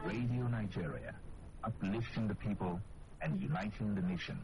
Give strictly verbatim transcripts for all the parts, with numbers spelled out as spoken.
Radio Nigeria, uplifting the people and uniting the nation.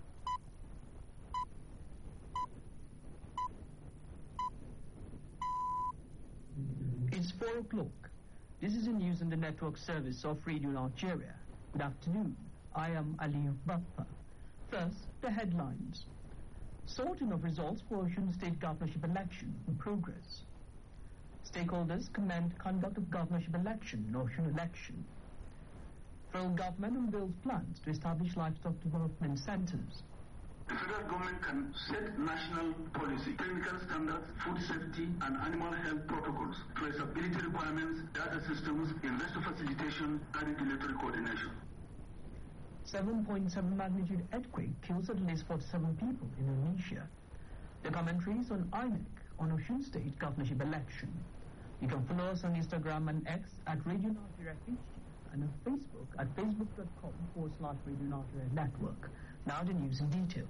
It's four o'clock. This is the news in the network service of Radio Nigeria. Good afternoon. I am Ali Bappa. First, the headlines. Sorting of results for Osun State governorship election in progress. Stakeholders commend conduct of governorship election in Osun election. Federal government unveils plans to establish livestock development centers. The federal government can set national policy, technical standards, food safety, and animal health protocols, traceability requirements, data systems, investor facilitation, and regulatory coordination. seven point seven magnitude earthquake kills at least forty-seven people in Indonesia. The commentaries on I N E C on Osun State governorship election. You can follow us on Instagram and X at Radio Nigeria H D and on Facebook at facebook.com forward slash Radio Nigeria Network. Now the news in detail.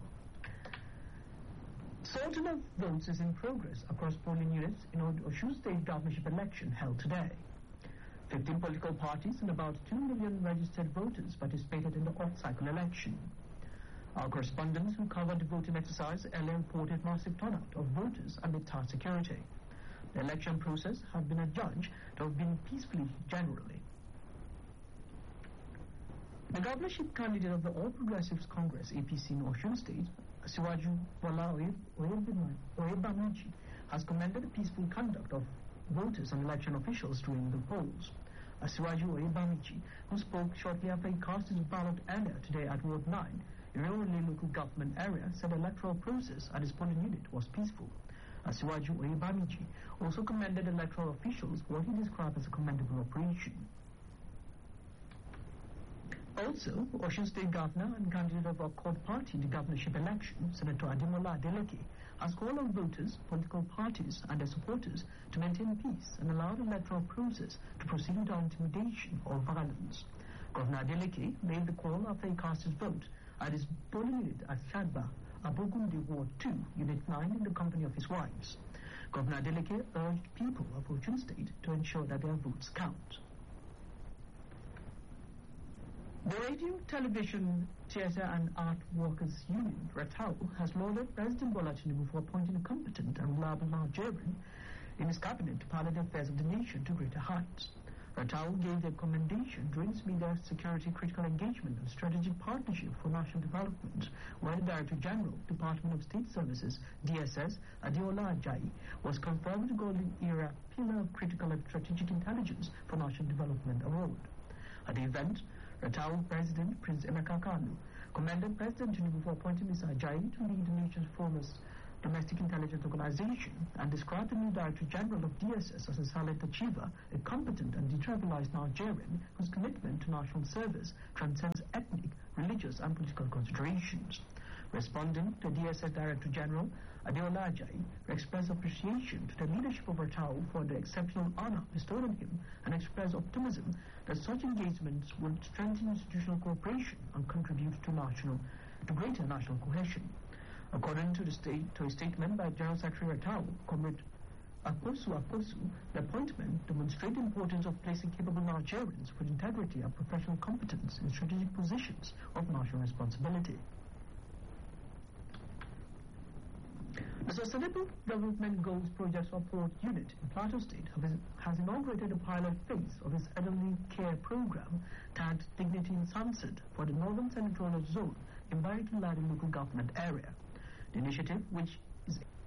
Sorting of votes is in progress across polling units in Osun State governorship election held today. fifteen political parties and about two million registered voters participated in the off-cycle election. Our correspondents who covered the voting exercise earlier reported massive turnout of voters amid tight security. The election process had been adjudged to have been peacefully generally. The governorship candidate of the All Progressives Congress, A P C in Osun State, Asiwaju Bola Oyebamiji, has commended the peaceful conduct of voters and election officials during the polls. Asiwaju Oyebamiji, who spoke shortly after he cast his ballot earlier today at Ward nine, Irewole local government area, said the electoral process at his polling unit was peaceful. Asiwaju Oyebamiji also commended electoral officials for what he described as a commendable operation. Also, Osun State Governor and candidate of Accord Party in the governorship election, Senator Ademola Adeleke, has called on voters, political parties, and their supporters to maintain peace and allow the electoral process to proceed without intimidation or violence. Governor Adeleke made the call after he cast his vote at his polling unit at Shadba, Abogunde Ward two, Unit nine, in the company of his wives. Governor Adeleke urged people of Osun State to ensure that their votes count. The Radio, Television, Theatre and Art Workers Union, RATAU, has lauded President Bola Tinubu for appointing a competent and reliable Nigerian in his cabinet to pilot the affairs of the nation to greater heights. RATAU gave their commendation during its media security critical engagement and strategic partnership for national development, where the Director General, Department of State Services, D S S, Adeola Ajayi, was conferred with the Golden Era Pillar of Critical and Strategic Intelligence for National Development Award. At the event, RATAU President Prince Emeka Kanu commended President Tinubu for appointing Mister Ajayi to lead the nation's foremost domestic intelligence organization and described the new Director General of D S S as a silent achiever, a competent and detribalized Nigerian whose commitment to national service transcends ethnic, religious, and political considerations. Responding to D S S Director General, Adeola Ajayi expressed appreciation to the leadership of RATAU for the exceptional honor bestowed on him and expressed optimism that such engagements will strengthen institutional cooperation and contribute to national, to greater national cohesion. According to the state, to a statement by General Secretary RATAU, Comrade Akposu Akposu, the appointment demonstrates the importance of placing capable Nigerians with integrity and professional competence in strategic positions of national responsibility. The Sustainable Development Goals Project Support Unit in Plateau State has inaugurated a pilot phase of its elderly care program tagged Dignity in Sunset for the Northern Senatorial Zone in Barrington Ladi local government area. The initiative, which is